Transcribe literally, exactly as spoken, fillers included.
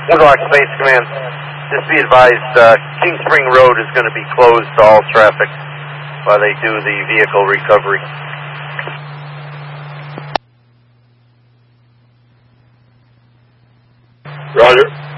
Woodlock Space Command, just be advised, uh, King Spring Road is going to be closed to all traffic while they do the vehicle recovery. Roger.